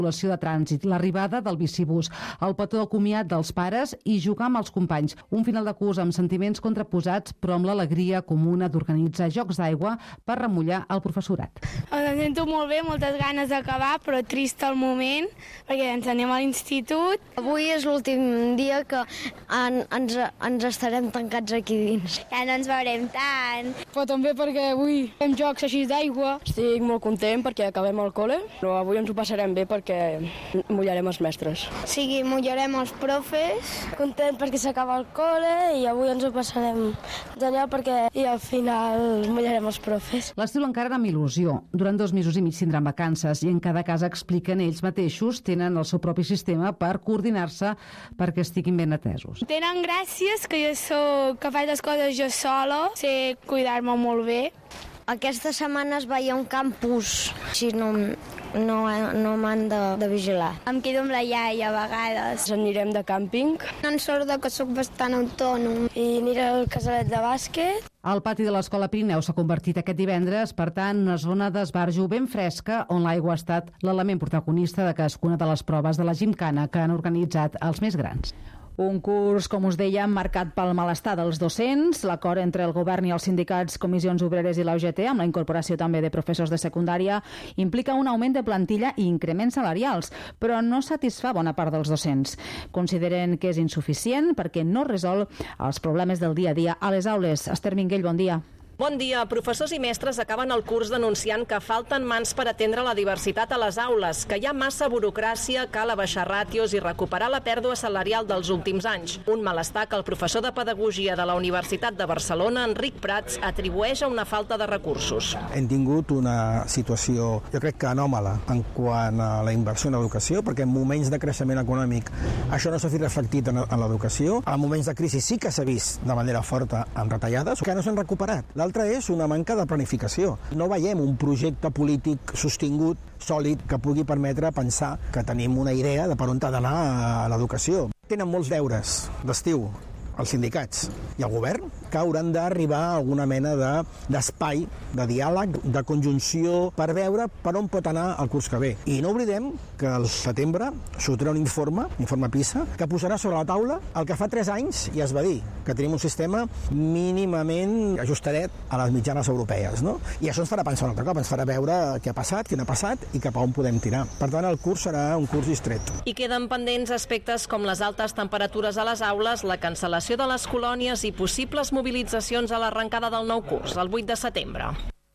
de trànsit, l'arribada del bicibús, el petó de comiat dels pares i jugar amb els companys. Un final de curs amb sentiments contraposats, però amb l'alegria comuna d'organitzar jocs d'aigua per remullar el professorat. Em sento molt bé, moltes ganes d'acabar, però trist al moment, perquè ens anem a l'institut. Avui és l'últim dia que ens estarem tancats aquí dins. Ja no ens veurem tant. Però també perquè avui fem jocs així d'aigua. Estic molt content perquè acabem el col·le, però avui ens ho passarem bé perquè mullarem els mestres. Sí, mullarem els profes. Content perquè s'acaba el col·le i avui ens ho passarem genial perquè al final mullarem els profes. L'estiu encara amb il·lusió. Durant 2 mesos i mig tindran vacances i en cada casa expliquen ells mateixos, tenen el seu propi sistema per coordinar-se perquè estiguin ben atesos. Tenen gràcies que jo soc capaç les coses jo sola, sé cuidar-me molt bé. Aquesta setmana es veia un campus, així no m'han de vigilar. Em quedo amb la iaia a vegades. Anirem de càmping. En sort que sóc bastant autònom. I aniré al casalet de bàsquet. El pati de l'Escola Pirineu s'ha convertit aquest divendres, per tant, una zona d'esbarjo ben fresca on l'aigua ha estat l'element protagonista de cadascuna de les proves de la gimcana que han organitzat els més grans. Un curs, com us dèiem, marcat pel malestar dels docents, l'acord entre el govern i els sindicats, comissions obreres i la UGT, amb la incorporació també de professors de secundària, implica un augment de plantilla i increments salarials, però no satisfà bona part dels docents. Consideren que és insuficient perquè no resol els problemes del dia a dia a les aules. Esther Minguell, bon dia. Bon dia. Professors i mestres acaben el curs denunciant que falten mans per atendre la diversitat a les aules, que hi ha massa burocràcia, cal abaixar ràtios i recuperar la pèrdua salarial dels últims anys. Un malestar que el professor de Pedagogia de la Universitat de Barcelona, Enric Prats, atribueix a una falta de recursos. Hem tingut una situació, jo crec que anòmala, en quant a la inversió en educació, perquè en moments de creixement econòmic això no s'ha vist reflectit en l'educació. En moments de crisi sí que s'ha vist de manera forta amb retallades, que no s'han recuperat. L'altre és una manca de planificació. No veiem un projecte polític sostingut, sòlid, que pugui permetre pensar que tenim una idea de per on ha d'anar a l'educació. Tenen molts deures d'estiu els sindicats i el govern que hauran d'arribar a alguna mena d'espai, de diàleg, de conjunció, per veure per on pot anar el curs que ve. I no oblidem que al setembre sortirà un informe PISA, que posarà sobre la taula el que fa 3 anys ja es va dir, que tenim un sistema mínimament ajustadet a les mitjanes europees, no? I això ens farà pensar un altre cop, ens farà veure què ha passat, què no ha passat i cap a on podem tirar. Per tant, el curs serà un curs distret. I queden pendents aspectes com les altes temperatures a les aules, la cancel·lació de les colònies i possibles mobilitzacions a l'arrencada del nou curs, el 8 de setembre.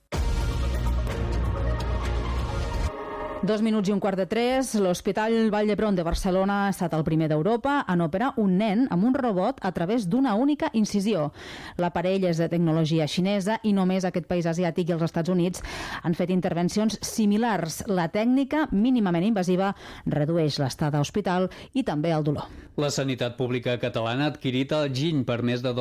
2 minuts i 2:15, l'Hospital Vall d'Hebron de Barcelona ha estat el primer d'Europa en operar un nen amb un robot a través d'una única incisió. L'aparell és de tecnologia xinesa i només aquest país asiàtic i els Estats Units han fet intervencions similars. La tècnica mínimament invasiva redueix l'estada a hospital i també el dolor. La sanitat pública catalana ha adquirit el GINY per més de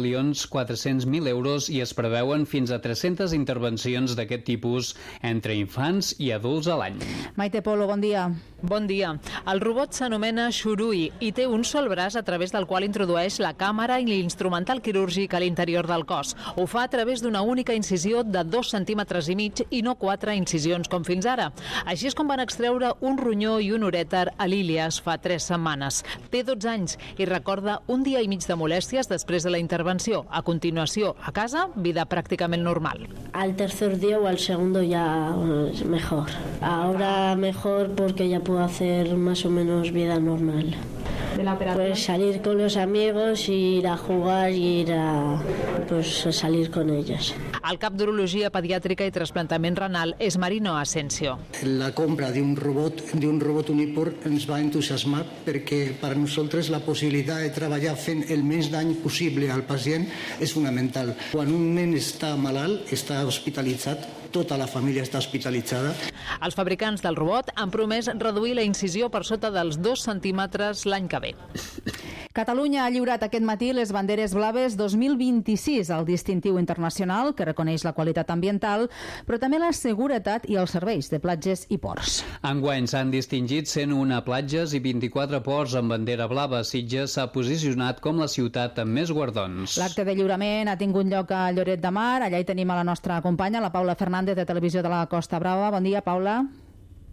2.400.000 euros i es preveuen fins a 300 intervencions d'aquest tipus entre infants i adults a l'any. Maite Polo, bon dia. Bon dia. El robot s'anomena Shurui i té un sol braç a través del qual introdueix la càmera i l'instrumental quirúrgic a l'interior del cos. Ho fa a través d'una única incisió de 2,5 centímetres i no 4 incisions com fins ara. Així és com van extreure un ronyó i un urèter a l'Ílias fa 3 setmanes. Té 12 anys i recorda un dia i mig de molèsties després de la intervenció. A continuació, a casa, vida pràcticament normal. Al tercer día o al segundo ya mejor. Ahora mejor porque ya puedo hacer más o menos vida normal. Pues salir con los amigos, ir a jugar y ir a salir con ellos. El cap d'Urologia Pediàtrica i Trasplantament Renal és Marino Asensio. La compra d'un robot uniport ens va entusiasmar perquè per a nosaltres la possibilitat de treballar fent el menys dany possible al pacient és fonamental. Quan un nen està malalt, està hospitalitzat, tota la família està hospitalitzada. Els fabricants del robot han promès reduir la incisió per sota dels 2 centímetres l'any que ve. Catalunya ha lliurat aquest matí les banderes blaves 2026, el distintiu internacional que reconeix la qualitat ambiental, però també la seguretat i els serveis de platges i ports. Enguany s'han distingit 101 platges i 24 ports amb bandera blava. Sitges s'ha posicionat com la ciutat amb més guardons. L'acte de lliurament ha tingut lloc a Lloret de Mar. Allà hi tenim a la nostra companya, la Paula Fernández, de Televisió de la Costa Brava. Bon dia, Paula.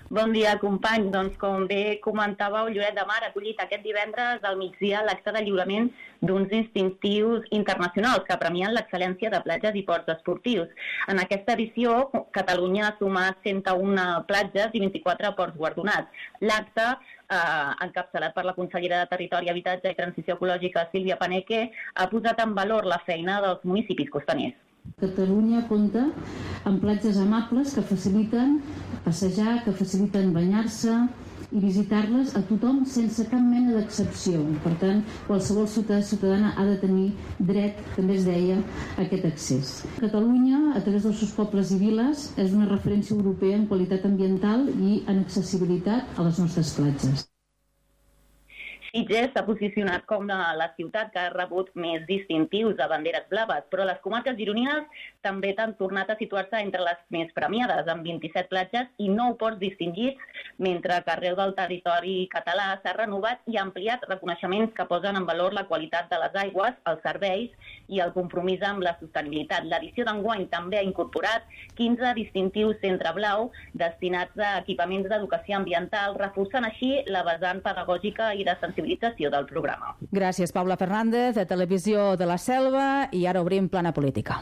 Bon dia, companys. Doncs, com bé comentàveu, Lloret de Mar ha acollit aquest divendres al migdia l'acte de lliurament d'uns distintius internacionals que premien l'excel·lència de platges i ports esportius. En aquesta edició, Catalunya ha sumat 101 platges i 24 ports guardonats. L'acte, encapçalat per la consellera de Territori, Habitatge i Transició Ecològica, Sílvia Paneque, ha posat en valor la feina dels municipis costaners. Catalunya compta amb platges amables que faciliten passejar, que faciliten banyar-se i visitar-les a tothom sense cap mena d'excepció. Per tant, qualsevol ciutadana ha de tenir dret, també es deia, a aquest accés. Catalunya, a través dels seus pobles i viles, és una referència europea en qualitat ambiental i en accessibilitat a les nostres platges. Sitges s'ha posicionat com la ciutat que ha rebut més distintius de banderes blaves, però les comarques gironines també han tornat a situar-se entre les més premiades, amb 27 platges i 9 ports distingits, mentre que arreu del territori català s'ha renovat i ampliat reconeixements que posen en valor la qualitat de les aigües, els serveis i el compromís amb la sostenibilitat. L'edició d'enguany també ha incorporat 15 distintius centre blau destinats a equipaments d'educació ambiental, reforçant així la vessant pedagògica i de sensibilització del programa. Gràcies, Paula Fernández, de Televisió de la Selva, i ara obrim plana política.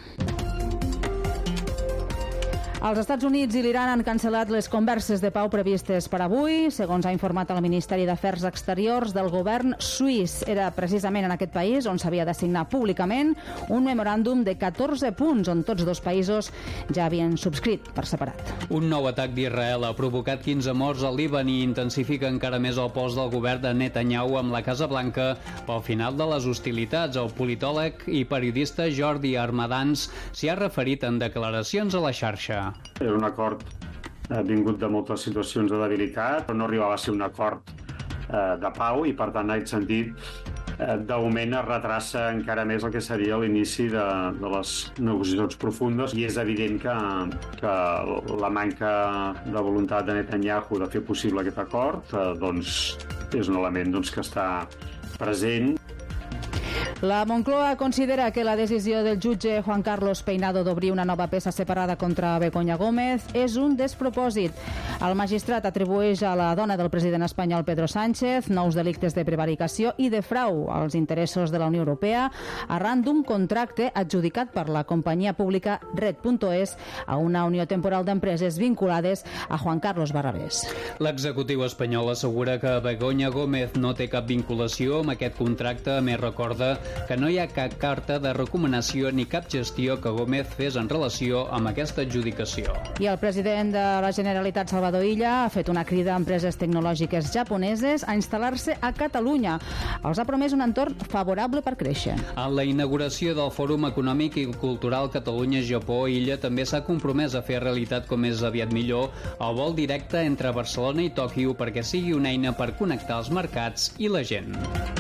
Els Estats Units i l'Iran han cancel·lat les converses de pau previstes per avui. Segons ha informat el Ministeri d'Afers Exteriors del govern suís, era precisament en aquest país on s'havia de signar públicament un memoràndum de 14 punts on tots dos països ja havien subscrit per separat. Un nou atac d'Israel ha provocat 15 morts al Líban i intensifica encara més el pols del govern de Netanyahu amb la Casa Blanca pel final de les hostilitats. El politòleg i periodista Jordi Armadans s'hi ha referit en declaracions a la xarxa. És un acord vingut de moltes situacions de debilitat, però no arribava a ser un acord de pau i, per tant, en aquest sentit, d'augment es retrassa encara més el que seria l'inici de les negociacions profundes i és evident que la manca de voluntat de Netanyahu de fer possible aquest acord doncs, és un element que està present. La Moncloa considera que la decisió del jutge Juan Carlos Peinado d'obrir una nova peça separada contra Begoña Gómez és un despropòsit. El magistrat atribueix a la dona del president espanyol Pedro Sánchez nous delictes de prevaricació i de frau als interessos de la Unió Europea arran d'un contracte adjudicat per la companyia pública Red.es a una unió temporal d'empreses vinculades a Juan Carlos Barrabés. L'executiu espanyol assegura que Begoña Gómez no té cap vinculació amb aquest contracte, més recorda que no hi ha cap carta de recomanació ni cap gestió que Gómez fes en relació amb aquesta adjudicació. I el president de la Generalitat, Salvador Illa, ha fet una crida a empreses tecnològiques japoneses a instal·lar-se a Catalunya. Els ha promès un entorn favorable per créixer. En la inauguració del Fòrum Econòmic i Cultural Catalunya-Japó, Illa també s'ha compromès a fer realitat com més aviat millor el vol directe entre Barcelona i Tòquio perquè sigui una eina per connectar els mercats i la gent.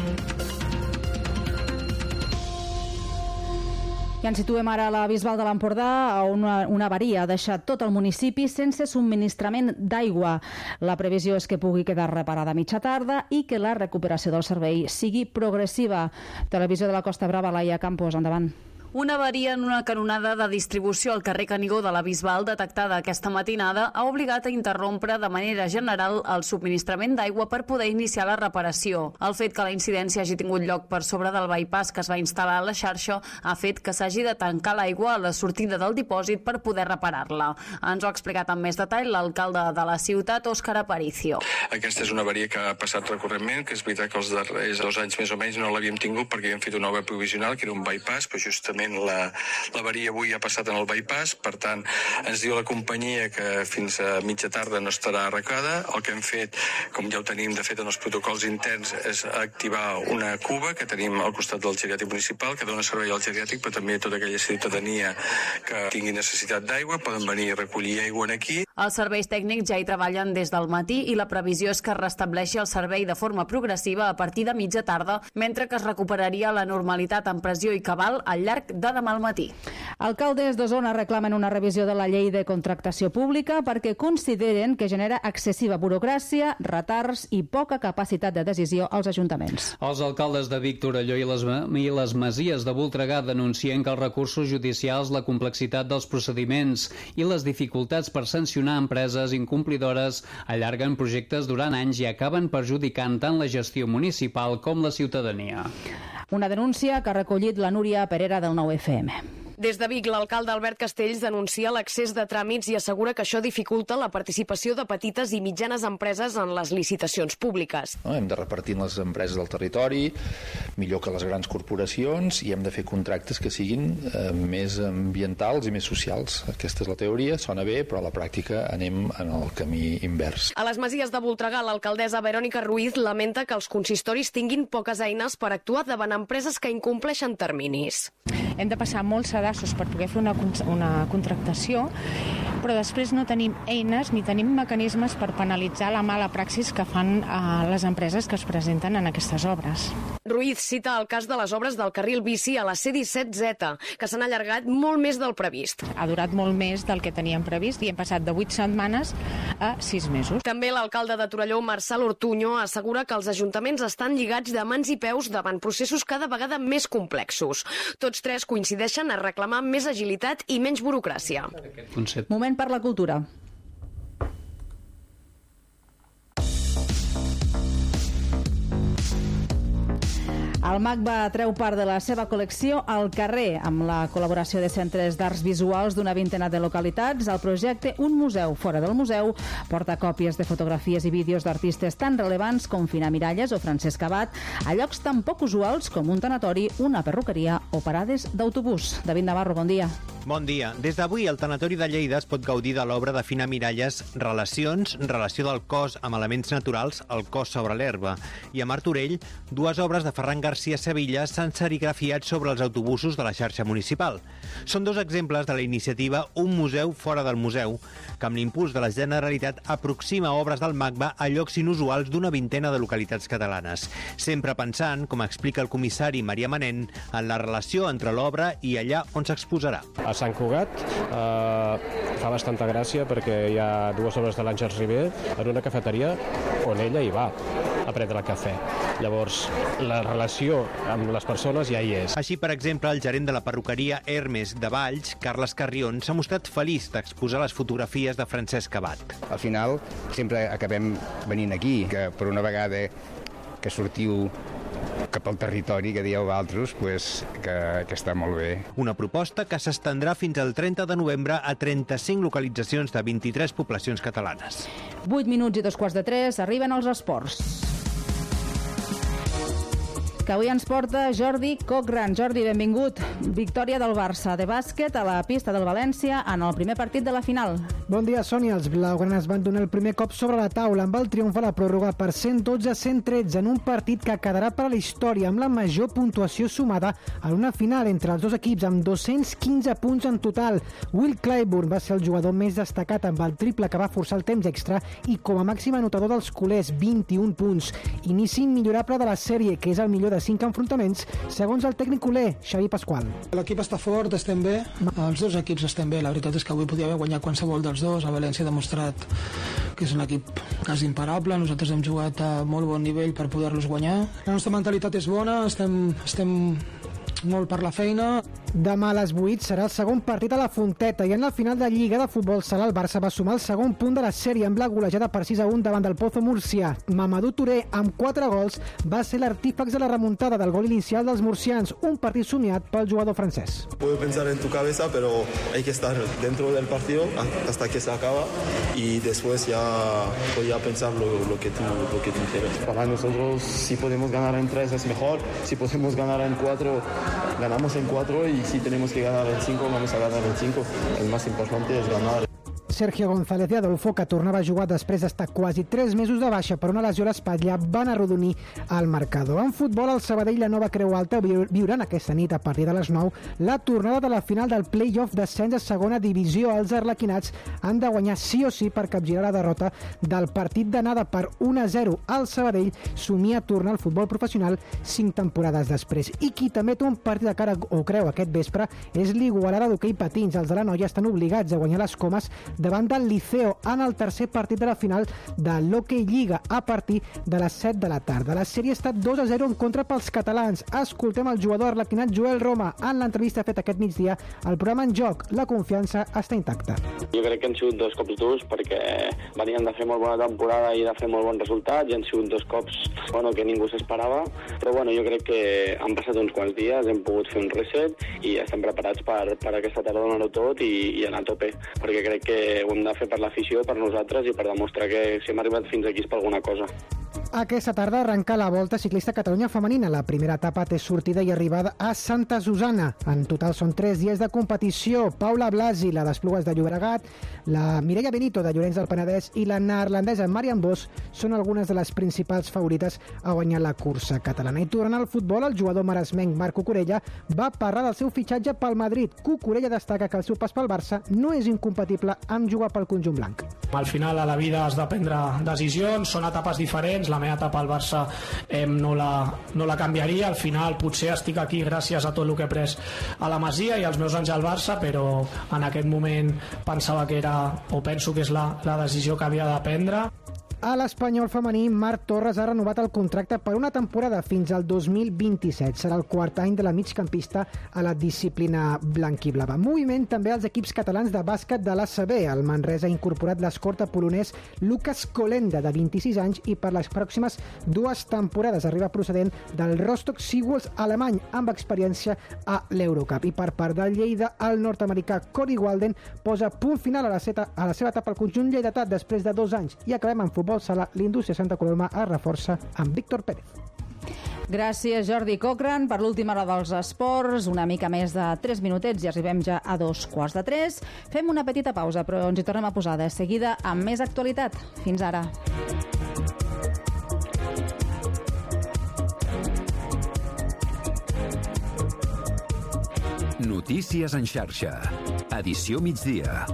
I ens situem ara a la Bisbal de l'Empordà, on una avaria ha deixat tot el municipi sense subministrament d'aigua. La previsió és que pugui quedar reparada a mitja tarda i que la recuperació del servei sigui progressiva. Televisió de la Costa Brava, Laia Campos, endavant. Una avaria en una canonada de distribució al carrer Canigó de la Bisbal detectada aquesta matinada ha obligat a interrompre de manera general el subministrament d'aigua per poder iniciar la reparació. El fet que la incidència hagi tingut lloc per sobre del bypass que es va instal·lar a la xarxa ha fet que s'hagi de tancar l'aigua a la sortida del dipòsit per poder reparar-la. Ens ho ha explicat amb més detall l'alcalde de la ciutat, Òscar Aparicio. Aquesta és una avaria que ha passat recurrentment, que és veritat que els darrers 2 anys més o menys no l'havíem tingut perquè havíem fet una obra provisional, que era un bypass, però justament l'avaria avui ha passat en el bypass, per tant ens diu la companyia que fins a mitja tarda no estarà arreglada. El que hem fet, com ja ho tenim de fet en els protocols interns, és activar una cuba que tenim al costat del geriàtric municipal que dona servei al geriàtric, però també a tota aquella ciutadania que tingui necessitat d'aigua poden venir a recollir aigua aquí. Els serveis tècnics ja hi treballen des del matí i la previsió és que es restableixi el servei de forma progressiva a partir de mitja tarda, mentre que es recuperaria la normalitat en pressió i cabal al llarg de demà al matí. Alcaldes d'Osona reclamen una revisió de la llei de contractació pública perquè consideren que genera excessiva burocràcia, retards i poca capacitat de decisió als ajuntaments. Els alcaldes de Vic, Torelló i les Masies de Voltregà denuncien que els recursos judicials, la complexitat dels procediments i les dificultats per sancionar sancionar empreses incomplidores, allarguen projectes durant anys i acaben perjudicant tant la gestió municipal com la ciutadania. Una denúncia que ha recollit la Núria Perera del 9FM. Des de Vic, l'alcalde Albert Castells denuncia l'accés de tràmits i assegura que això dificulta la participació de petites i mitjanes empreses en les licitacions públiques. Hem de repartir les empreses del territori, millor que les grans corporacions, i hem de fer contractes que siguin més ambientals i més socials. Aquesta és la teoria, sona bé, però a la pràctica anem en el camí invers. A les Masies de Voltregà, l'alcaldessa Verònica Ruiz lamenta que els consistoris tinguin poques eines per actuar davant empreses que incompleixen terminis. Hem de passar molts sedassos per poder fer una contractació, però després no tenim eines ni tenim mecanismes per penalitzar la mala praxis que fan les empreses que es presenten en aquestes obres. Ruiz cita el cas de les obres del carril bici a la C-17Z, que s'han allargat molt més del previst. Ha durat molt més del que teníem previst i hem passat de 8 setmanes a 6 mesos. També l'alcalde de Torelló, Marçal Ortuño, assegura que els ajuntaments estan lligats de mans i peus davant processos cada vegada més complexos. Tots tres coincideixen a reclamar més agilitat i menys burocràcia. Moment per la cultura. El MACBA treu part de la seva col·lecció al carrer, amb la col·laboració de centres d'arts visuals d'una vintena de localitats. El projecte Un museu fora del museu porta còpies de fotografies i vídeos d'artistes tan relevants com Fina Miralles o Francesc Abad a llocs tan poc usuals com un tanatori, una perruqueria o parades d'autobús. David Navarro, bon dia. Bon dia. Des d'avui, el Tanatori de Lleida es pot gaudir de l'obra de Fina Miralles Relacions, relació del cos amb elements naturals, el cos sobre l'herba, i a Martorell, dues obres de Ferran García Sevilla s'han serigrafiat sobre els autobusos de la xarxa municipal. Són dos exemples de la iniciativa Un museu fora del museu, que amb l'impuls de la Generalitat aproxima obres del MACBA a llocs inusuals d'una vintena de localitats catalanes, sempre pensant, com explica el comissari Maria Manent, en la relació entre l'obra i allà on s'exposarà. A Sant Cugat fa bastanta gràcia perquè hi ha dues obres de l'Àngels Ribé en una cafeteria on ella hi va a prendre cafè. Llavors, la relació amb les persones ja hi és. Així, per exemple, el gerent de la perruqueria Hermes de Valls, Carles Carrion, s'ha mostrat feliç d'exposar les fotografies de Francesc Abad. Al final, sempre acabem venint aquí, que per una vegada que sortiu cap al territori, que dieu altres, pues, que està molt bé. Una proposta que s'estendrà fins al 30 de novembre a 35 localitzacions de 23 poblacions catalanes. 8 minuts i 2:15, arriben els esports. Que avui ens porta Jordi Cochran. Jordi, benvingut. Victòria del Barça de bàsquet a la pista del València en el primer partit de la final. Bon dia, Sònia. Els blaugranes van donar el primer cop sobre la taula amb el triomf a la pròrroga per 112-113 en un partit que quedarà per a la història amb la major puntuació sumada en una final entre els dos equips amb 215 punts en total. Will Clyburn va ser el jugador més destacat amb el triple que va forçar el temps extra i com a màxim anotador dels culers, 21 punts. Inici immillorable de la sèrie, que és el millor de 5 enfrontaments, segons el tècnic culer, Xavi Pasqual. L'equip està fort, estem bé, els dos equips estem bé, la veritat és que avui podia haver guanyat qualsevol dels dos, el València ha demostrat que és un equip quasi imparable, nosaltres hem jugat a molt bon nivell per poder-los guanyar. La nostra mentalitat és bona, estem molt per la feina. Demà a les 8 serà el segon partit a la Fonteta i en la final de Lliga de Futbol Sala el Barça va sumar el segon punt de la sèrie amb la golejada per 6-1 davant del Pozo Murcià. Mamadou Touré, amb 4 gols, va ser l'artífex de la remuntada del gol inicial dels murcians, un partit somiat pel jugador francès. Puedo pensar en tu cabeza, pero hay que estar dentro del partido hasta que se acaba y después ya voy a pensar lo que tú quieras. Para nosotros, si podemos ganar en 3 es mejor, si podemos ganar en 4, ganamos en 4 y si tenemos que ganar en 5, vamos a ganar en 5. El más importante es ganar. Sergio González de Adolfo, que tornava a jugar després d'estar quasi 3 mesos de baixa per una lesió a l'espatlla, van arrodonir el marcador. En futbol, el Sabadell, la Nova Creu Alta viuran aquesta nit a partir de les 9 la tornada de la final del play-off d'ascens a segona divisió. Els arlequinats han de guanyar sí o sí per capgirar la derrota del partit d'anada per 1-0. El Sabadell somia tornar al futbol professional 5 temporades després. I qui també té un partit de cara o creu aquest vespre és l'Igualada d'hoquei patins. Els de la Noia estan obligats a guanyar les comes davant del Liceo en el tercer partit de la final de l'Hockey Lliga a partir de les 7 de la tarda. La sèrie ha estat 2-0 en contra pels catalans. Escoltem el jugador arlequinat Joel Roma en l'entrevista feta aquest migdia al programa En Joc. La confiança està intacta. Jo crec que han sigut 2 cops durs perquè venien de fer molt bona temporada i de fer molt bons resultats i han sigut 2 cops que ningú s'esperava, però jo crec que han passat uns quants dies, hem pogut fer un reset i estem preparats per aquesta tarda donar-ho tot i anar a tope, perquè crec que ho hem de fer per l'afició, per nosaltres i per demostrar que si hem arribat fins aquí és per alguna cosa. Aquesta tarda arrenca la Volta Ciclista Catalunya Femenina. La primera etapa té sortida i arribada a Santa Susana. En total són 3 dies de competició. Paula Blasi, la d'Esplugues de Llobregat, la Mireia Benito, de Llorenç del Penedès, i la neerlandesa Marianne Vos són algunes de les principals favorites a guanyar la cursa catalana. I tornant al futbol, el jugador maresmenc Marc Cucurella va parlar del seu fitxatge pel Madrid. Cucurella destaca que el seu pas pel Barça no és incompatible amb jugar pel conjunt blanc. Al final a la vida has de prendre decisions, són etapes diferents, la meva etapa al Barça no la canviaria, al final potser estic aquí gràcies a tot el que he pres a la Masia i als meus anys al Barça, però en aquest moment pensava que era, o penso que és la decisió que havia de prendre. A l'Espanyol femení, Marc Torres ha renovat el contracte per una temporada fins al 2027. Serà el quart any de la migcampista a la disciplina blanquiblava. Moviment també als equips catalans de bàsquet de l'ACB. El Manresa ha incorporat l'escorta polonès Lukas Kolenda, de 26 anys, i per les pròximes 2 temporades arriba procedent del Rostock Seawolves alemany, amb experiència a l'Eurocup. I per part del Lleida, el nord-americà Cody Walden posa punt final a la seva etapa al conjunt lleidatà després de 2 anys. I acabem amb futbol sala. L'Indústria Santa Coloma es reforça amb Víctor Pérez. Gràcies, Jordi Cochran, per l'última hora dels esports. Una mica més de 3 minutets i arribem ja a 2:15. Fem una petita pausa, però ens hi tornem a posar de seguida amb més actualitat. Fins ara. Notícies en xarxa. Edició migdia.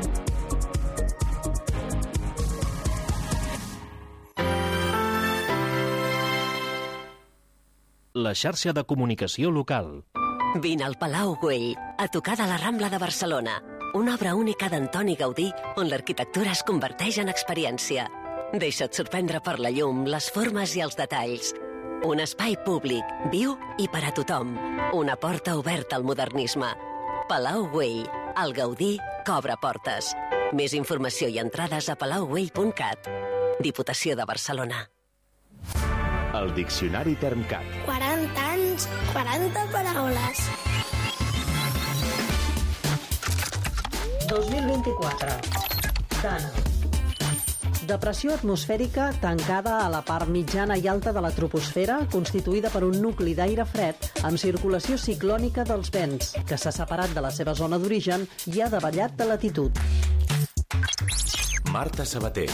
La xarxa de comunicació local. Vine al Palau Güell, a tocar de la Rambla de Barcelona. Una obra única d'Antoni Gaudí, on l'arquitectura es converteix en experiència. Deixa't sorprendre per la llum, les formes i els detalls. Un espai públic, viu i per a tothom. Una porta oberta al modernisme. Palau Güell, el Gaudí que obre portes. Més informació i entrades a palaugüell.cat. Diputació de Barcelona. El Diccionari Termcat. 40 anys, 40 paraules. 2024. Dana. Depressió atmosfèrica tancada a la part mitjana i alta de la troposfera, constituïda per un nucli d'aire fred amb circulació ciclònica dels vents, que s'ha separat de la seva zona d'origen i ha davallat de latitud. Marta Sabater.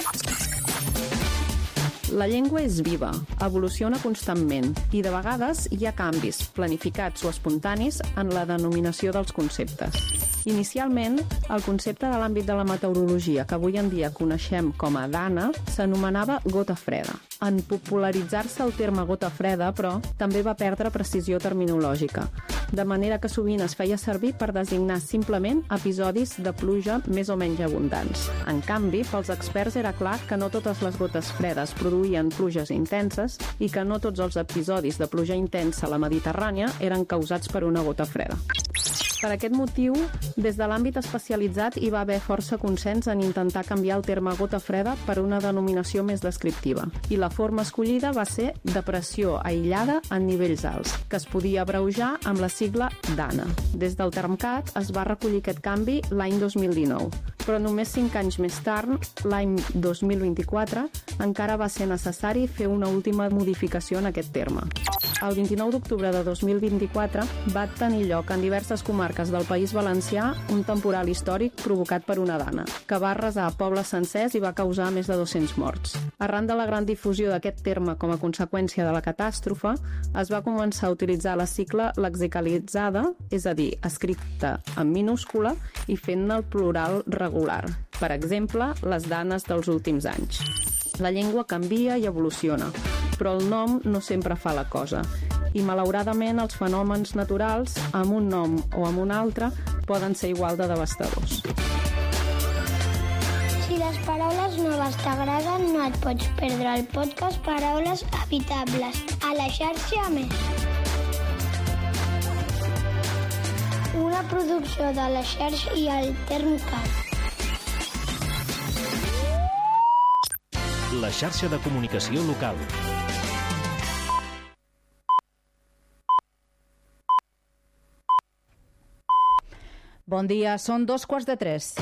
La llengua és viva, evoluciona constantment i de vegades hi ha canvis, planificats o espontanis, en la denominació dels conceptes. Inicialment, el concepte de l'àmbit de la meteorologia, que avui en dia coneixem com a dana, s'anomenava gota freda. En popularitzar-se el terme gota freda, però, també va perdre precisió terminològica, de manera que sovint es feia servir per designar simplement episodis de pluja més o menys abundants. En canvi, pels experts era clar que no totes les gotes fredes produïen pluges intenses i que no tots els episodis de pluja intensa a la Mediterrània eren causats per una gota freda. Per aquest motiu, des de l'àmbit especialitzat hi va haver força consens en intentar canviar el terme gota freda per una denominació més descriptiva. I la forma escollida va ser depressió aïllada en nivells alts, que es podia abreujar amb la sigla DANA. Des del Termcat es va recollir aquest canvi l'any 2019, però només 5 anys més tard, l'any 2024, encara va ser necessari fer una última modificació en aquest terme. El 29 d'octubre de 2024 va tenir lloc en diverses comarques del País Valencià un temporal històric provocat per una dana, que va arrasar pobles sencers i va causar més de 200 morts. Arran de la gran difusió d'aquest terme com a conseqüència de la catàstrofe, es va començar a utilitzar la sigla lexicalitzada, és a dir, escrita en minúscula i fent-ne el plural regular. Per exemple, les danes dels últims anys. La llengua canvia i evoluciona, però el nom no sempre fa la cosa. I, malauradament, els fenòmens naturals, amb un nom o amb un altre, poden ser igual de devastadors. paraules noves t'agraden, no et pots perdre el podcast Paraules Habitables a la xarxa Més. Una producció de la xarxa i el Termcat. La xarxa de comunicació local. Bon dia, són 2:45.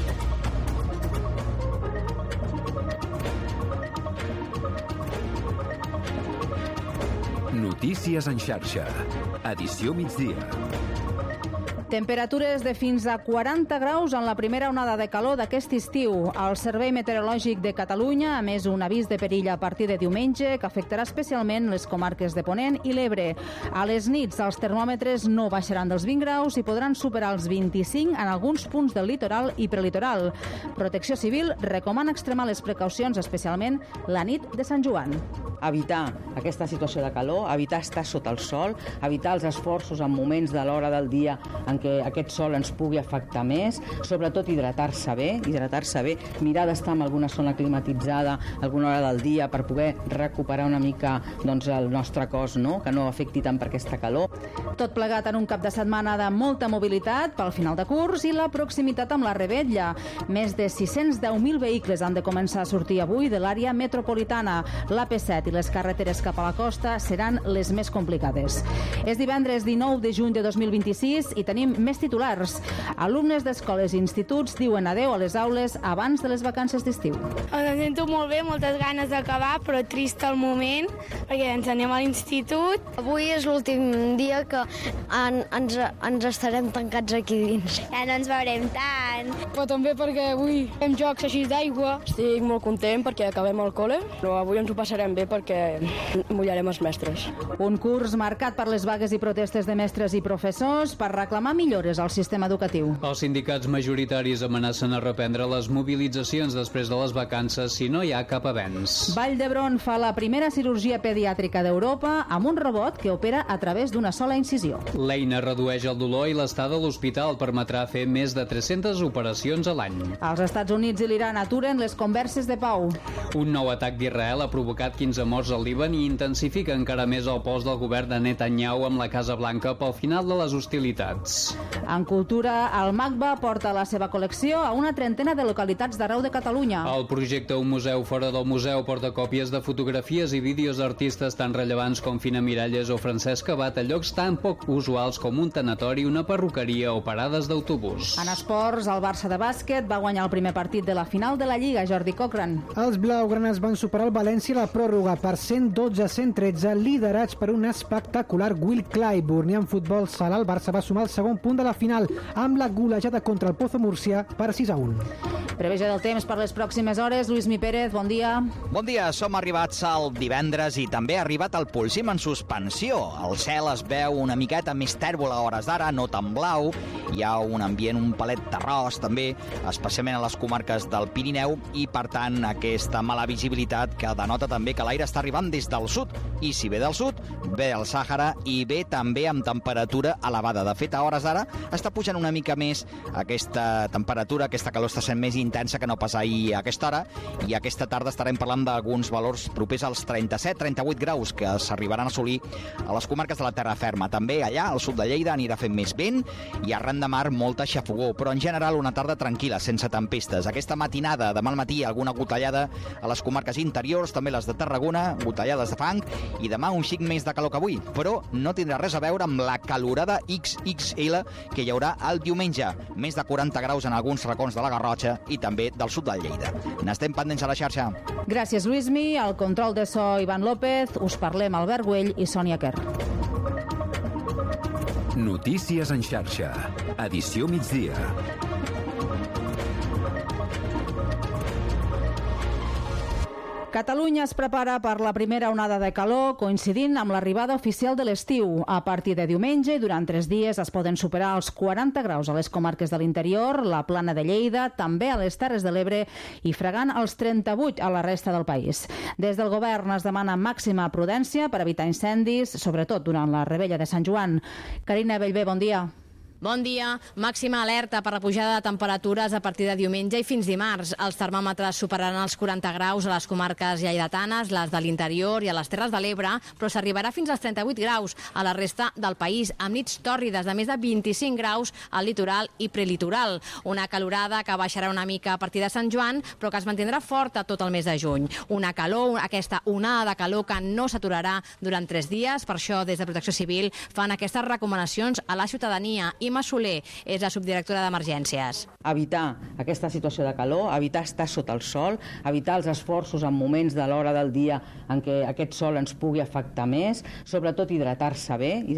Notícies en xarxa. Edició migdia. Temperatures de fins a 40 graus en la primera onada de calor d'aquest estiu. El Servei Meteorològic de Catalunya ha emès un avís de perill a partir de diumenge que afectarà especialment les comarques de Ponent i l'Ebre. A les nits els termòmetres no baixaran dels 20 graus i podran superar els 25 en alguns punts del litoral i prelitoral. Protecció Civil recomana extremar les precaucions, especialment la nit de Sant Joan. Evitar aquesta situació de calor, evitar estar sota el sol, evitar els esforços en moments de l'hora del dia en què aquest sol ens pugui afectar més, sobretot hidratar-se bé, mirar d'estar en alguna zona climatitzada alguna hora del dia per poder recuperar una mica el nostre cos, que no afecti tant per aquesta calor. Tot plegat en un cap de setmana de molta mobilitat pel final de curs i la proximitat amb la Revetlla. Més de 610.000 vehicles han de començar a sortir avui de l'àrea metropolitana. L'AP7 i les carreteres cap a la costa seran les més complicades. És divendres 19 de juny de 2026 i tenim més titulars. Alumnes d'escoles i instituts diuen adeu a les aules abans de les vacances d'estiu. Em sento molt bé, moltes ganes d'acabar, però trist al moment, perquè ens anem a l'institut. Avui és l'últim dia que ens estarem tancats aquí dins. Ja no ens veurem tant. Però també perquè avui fem jocs així d'aigua. Estic molt content perquè acabem el col·le, però avui ens ho passarem bé perquè mullarem els mestres. Un curs marcat per les vagues i protestes de mestres i professors per reclamar millores al sistema educatiu. Els sindicats majoritaris amenacen a reprendre les mobilitzacions després de les vacances si no hi ha cap avenç. Vall d'Hebron fa la primera cirurgia pediàtrica d'Europa amb un robot que opera a través d'una sola incisió. L'eina redueix el dolor i l'estada a l'hospital permetrà fer més de 300 operacions a l'any. Els Estats Units i l'Iran aturen les converses de pau. Un nou atac d'Israel ha provocat 15 morts al Líban i intensifica encara més el pols del govern de Netanyahu amb la Casa Blanca pel final de les hostilitats. En cultura, el MACBA porta la seva col·lecció a una trentena de localitats d'arreu de Catalunya. El projecte Un museu fora del museu porta còpies de fotografies i vídeos d'artistes tan rellevants com Fina Miralles o Francesc Abat a llocs tan poc usuals com un tanatori, una perruqueria o parades d'autobús. En esports, el Barça de bàsquet va guanyar el primer partit de la final de la Lliga, Jordi Cochran. Els blaugranes van superar el València a la pròrroga per 112-113, liderats per un espectacular Will Clyburn. I en futbol sala, el Barça va sumar el segon punt de la final amb la golejada contra el Pozo Múrcia per 6-1. Previsió del temps per les pròximes hores. Lluís Mi Pérez, bon dia. Bon dia, som arribats al divendres i també ha arribat el Polsim en suspensió. El cel es veu una miqueta més tèrbol a hores d'ara, no tan blau. Hi ha un ambient un palet terrós també, especialment a les comarques del Pirineu i, per tant, aquesta mala visibilitat que denota també que l'aire està arribant des del sud. I si ve del sud, ve del Sàhara i ve també amb temperatura elevada. De fet, a hores d'ara està pujant una mica més aquesta temperatura, aquesta calor està sent més intensa que no pas ahir a aquesta hora, i aquesta tarda estarem parlant d'alguns valors propers als 37-38 graus que s'arribaran a assolir a les comarques de la terra ferma. També allà, al sud de Lleida, anirà fent més vent i arran de mar molta xafogó, però en general una tarda tranquil·la, sense tempestes. Aquesta matinada, demà al matí, alguna gotellada a les comarques interiors, també les de Tarragona, gotellades de fang, i demà un xic més de calor que avui, però no tindrà res a veure amb la calorada XXL que hi haurà el diumenge. Més de 40 graus en alguns racons de la Garrotxa i també del sud del Lleida. N'estem pendents a la xarxa. Gràcies, Lluïsmi. Al control de so, Ivan López. Us parlem Albert Güell i Sònia Quer. Notícies en xarxa. Edició migdia. Catalunya es prepara per la primera onada de calor coincidint amb l'arribada oficial de l'estiu. A partir de diumenge i durant 3 dies es poden superar els 40 graus a les comarques de l'interior, la Plana de Lleida, també a les Terres de l'Ebre i fregant els 38 a la resta del país. Des del govern es demana màxima prudència per evitar incendis, sobretot durant la Revetlla de Sant Joan. Carina Bellver, bon dia. Bon dia. Màxima alerta per la pujada de temperatures a partir de diumenge i fins dimarts. Els termòmetres superaran els 40 graus a les comarques lleidatanes, les de l'interior i a les Terres de l'Ebre, però s'arribarà fins als 38 graus a la resta del país, amb nits tòrrides de més de 25 graus al litoral i prelitoral. Una calorada que baixarà una mica a partir de Sant Joan, però que es mantindrà forta tot el mes de juny. Una calor, aquesta onada de calor que no s'aturarà durant 3 dies. Per això, des de Protecció Civil, fan aquestes recomanacions a la ciutadania. Imma Soler és la subdirectora d'Emergències. Evitar aquesta situació de calor, evitar estar sota el sol, evitar els esforços en moments de l'hora del dia en què aquest sol ens pugui afectar més, sobretot hidratar-se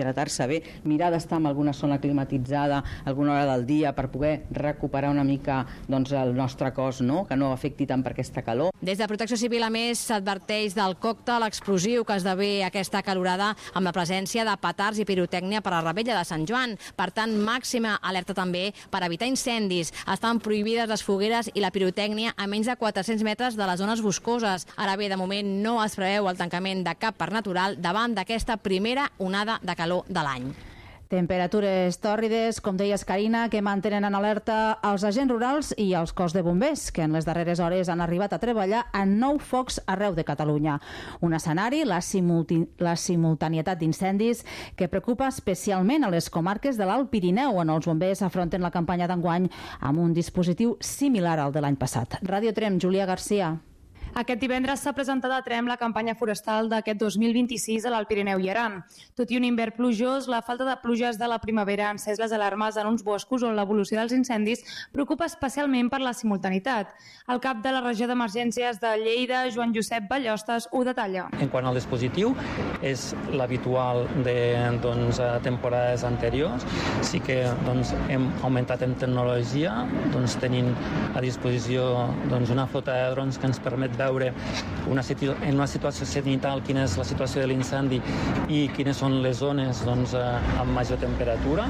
bé, mirar d'estar en alguna zona climatitzada alguna hora del dia per poder recuperar una mica el nostre cos, que no afecti tant per aquesta calor. Des de Protecció Civil, a més, s'adverteix del còctel explosiu que esdevé aquesta calorada amb la presència de petards i pirotècnia per a la Revetlla de Sant Joan. Per tant, màxima alerta també per evitar incendis. Estan prohibides les fogueres i la pirotècnia a menys de 400 metres de les zones boscoses. Ara bé, de moment no es preveu el tancament de cap parc natural davant d'aquesta primera onada de calor de l'any. Temperatures tòrrides, com deies, Carina, que mantenen en alerta els agents rurals i els cos de bombers, que en les darreres hores han arribat a treballar en 9 focs arreu de Catalunya. Un escenari, la simultanietat d'incendis, que preocupa especialment a les comarques de l'Alt Pirineu, on els bombers afronten la campanya d'enguany amb un dispositiu similar al de l'any passat. Ràdio Trem, Júlia Garcia. Aquest divendres s'ha presentat a Trem la campanya forestal d'aquest 2026 a l'Alt Pirineu i Aran. Tot i un hivern plujós, la falta de pluges de la primavera ha encès les alarmes en uns boscos on l'evolució dels incendis preocupa especialment per la simultanitat. El cap de la regió d'emergències de Lleida, Joan Josep Ballostes, ho detalla. En quant al dispositiu, és l'habitual de temporades anteriors. Sí que hem augmentat en tecnologia, tenint a disposició una flota de drons que ens permet veure en una situació cenital quina és la situació de l'incendi i quines són les zones amb major temperatura.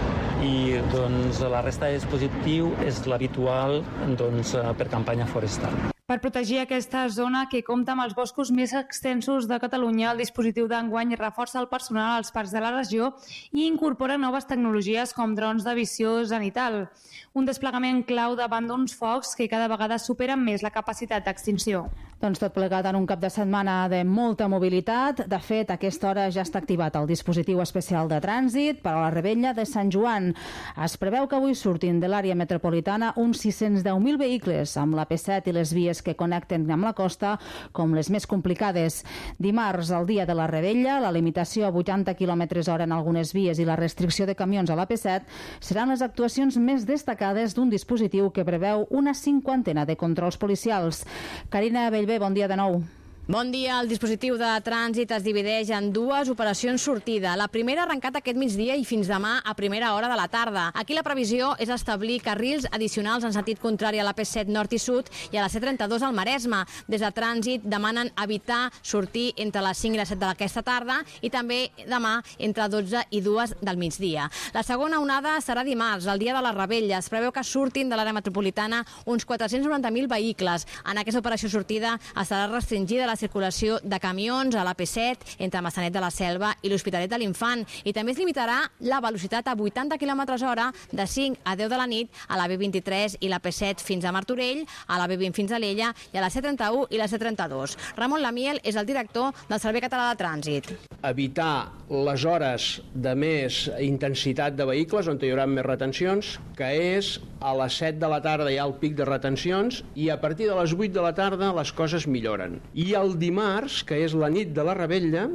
I la resta de dispositiu és l'habitual per campanya forestal. Per protegir aquesta zona, que compta amb els boscos més extensos de Catalunya, el dispositiu d'enguany reforça el personal als parcs de la regió i incorpora noves tecnologies com drons de visió zenital. Un desplegament clau davant d'uns focs que cada vegada superen més la capacitat d'extinció. Doncs tot plegat en un cap de setmana de molta mobilitat. De fet, a aquesta hora ja està activat el dispositiu especial de trànsit per a la Revetlla de Sant Joan. Es preveu que avui surtin de l'àrea metropolitana uns 610.000 vehicles amb la P7 i les vies que connecten amb la costa com les més complicades. Dimarts, el dia de la Revetlla, la limitació a 80 km/h en algunes vies i la restricció de camions a la P7 seran les actuacions més destacades d'un dispositiu que preveu una 50ena de controls policials. Carina Bellver, bon dia de nou. Bon dia. El dispositiu de trànsit es divideix en dues operacions sortida. La primera ha arrencat aquest migdia i fins demà a primera hora de la tarda. Aquí la previsió és establir carrils addicionals en sentit contrari a la P7 nord i sud i a la C32 al Maresme. Des de trànsit demanen evitar sortir entre les 5 i les 7 d'aquesta tarda i també demà entre 12 i 2 del migdia. La segona onada serà dimarts, el dia de la Revetlla. Es preveu que surtin de l'àrea metropolitana uns 490.000 vehicles. En aquesta operació sortida estarà restringida la circulació de camions a la P7 entre Massanet de la Selva i l'Hospitalet de l'Infant i també es limitarà la velocitat a 80 km/h de 5 a 10 de la nit a la B23 i la P7 fins a Martorell, a la B20 fins a Alella i a la C31 i la C32. Ramon Lamiel és el director del Servei Català de Trànsit. Evitar les hores de més intensitat de vehicles on hi haurà més retencions, que és a les 7 de la tarda hi ha el pic de retencions i a partir de les 8 de la tarda les coses milloren. I el dimarts, que és la nit de la Revetlla,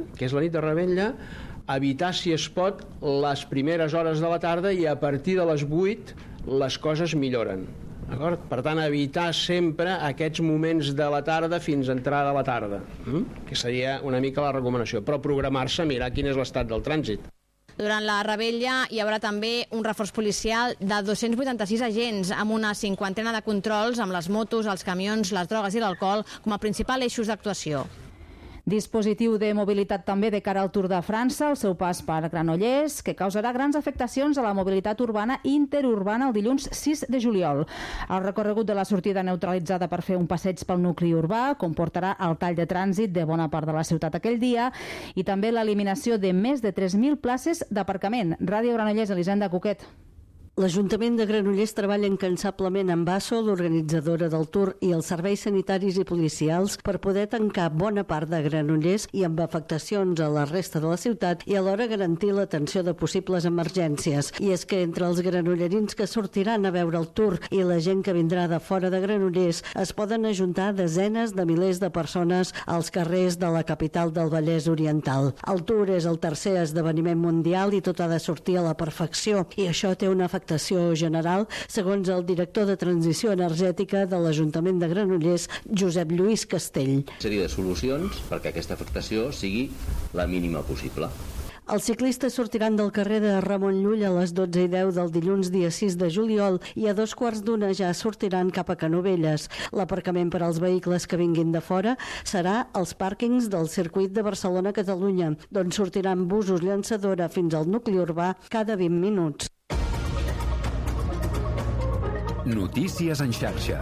evitar, si es pot, les primeres hores de la tarda i a partir de les 8 les coses milloren. Per tant, evitar sempre aquests moments de la tarda fins a entrada a la tarda, que seria una mica la recomanació, però programar-se, mirar quin és l'estat del trànsit. Durant la Revetlla hi haurà també un reforç policial de 286 agents amb una 50ena de controls amb les motos, els camions, les drogues i l'alcohol com a principal eixos d'actuació. Dispositiu de mobilitat també de cara al Tour de França, el seu pas per Granollers, que causarà grans afectacions a la mobilitat urbana i interurbana el dilluns 6 de juliol. El recorregut de la sortida neutralitzada per fer un passeig pel nucli urbà comportarà el tall de trànsit de bona part de la ciutat aquell dia i també l'eliminació de més de 3.000 places d'aparcament. Ràdio Granollers, Elisenda Cuquet. L'Ajuntament de Granollers treballa incansablement amb ASO, l'organitzadora del Tour, i els serveis sanitaris i policials per poder tancar bona part de Granollers i amb afectacions a la resta de la ciutat i alhora garantir l'atenció de possibles emergències. I és que entre els granollerins que sortiran a veure el Tour i la gent que vindrà de fora de Granollers es poden ajuntar desenes de milers de persones als carrers de la capital del Vallès Oriental. El Tour és el tercer esdeveniment mundial i tot ha de sortir a la perfecció, i això té una afectació general, segons el director de Transició Energètica de l'Ajuntament de Granollers, Josep Lluís Castell. Una sèrie de solucions perquè aquesta afectació sigui la mínima possible. Els ciclistes sortiran del carrer de Ramon Llull a les 12:10 del dilluns dia 6 de juliol i a 2:15 ja sortiran cap a Canovelles. L'aparcament per als vehicles que vinguin de fora serà als pàrquings del circuit de Barcelona-Catalunya, d'on sortiran busos llançadora fins al nucli urbà cada 20 minuts. Notícies en xarxa.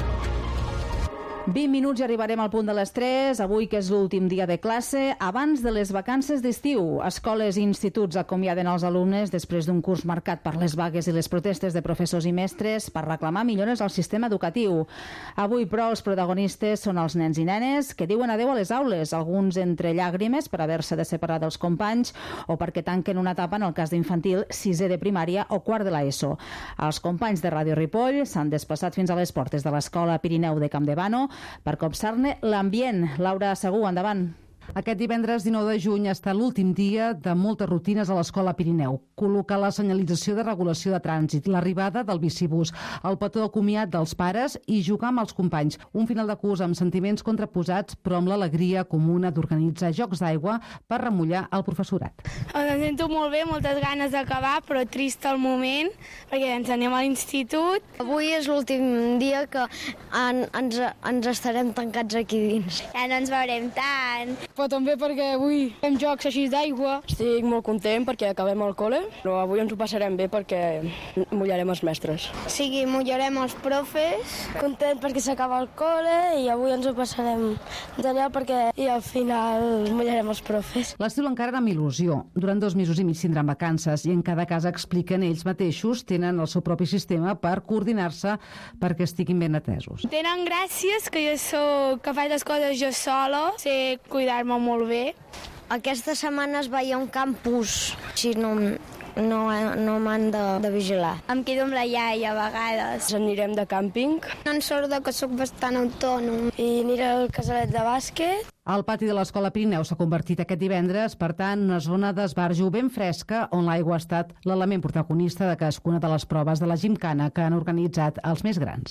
20 minuts i arribarem al punt de les 3, avui que és l'últim dia de classe, abans de les vacances d'estiu. Escoles i instituts acomiaden els alumnes després d'un curs marcat per les vagues i les protestes de professors i mestres per reclamar millores al sistema educatiu. Avui, però, els protagonistes són els nens i nenes que diuen adeu a les aules, alguns entre llàgrimes per haver-se de separar dels companys o perquè tanquen una etapa, en el cas d'infantil, 6è de primària o 4 de l'ESO. Els companys de Ràdio Ripoll s'han desplaçat fins a les portes de l'Escola Pirineu de Campdevànol per copsar-ne l'ambient. Laura Segú, endavant. Aquest divendres 19 de juny ha estat l'últim dia de moltes rutines a l'Escola Pirineu. Col·locar la senyalització de regulació de trànsit, l'arribada del bicibús, el petó de comiat dels pares i jugar amb els companys. Un final de curs amb sentiments contraposats, però amb l'alegria comuna d'organitzar jocs d'aigua per remullar el professorat. Em sento molt bé, moltes ganes d'acabar, però trist al moment, perquè ens anem a l'institut. Avui és l'últim dia que ens estarem tancats aquí dins. Ja no ens veurem tant. Però també perquè avui fem jocs així d'aigua. Estic molt content perquè acabem el col·le, però avui ens ho passarem bé perquè mullarem els mestres. Sí, mullarem els profes. Content perquè s'acaba el col·le i avui ens ho passarem d'allà perquè i al final mullarem els profes. L'estiu l'encara amb il·lusió. Durant 2 mesos i mig tindran vacances i en cada casa expliquen ells mateixos, tenen el seu propi sistema per coordinar-se perquè estiguin ben atesos. Tenen gràcies que que faig les coses jo sola, sé cuidar-me molt bé. Aquesta setmana es veia un campus, així no m'han de vigilar. Em quedo amb la iaia a vegades. Anirem de càmping. En sort que sóc bastant autònom. I aniré al casalet de bàsquet. El pati de l'Escola Pirineu s'ha convertit aquest divendres, per tant, una zona d'esbarjo ben fresca on l'aigua ha estat l'element protagonista de cadascuna de les proves de la gimcana que han organitzat els més grans.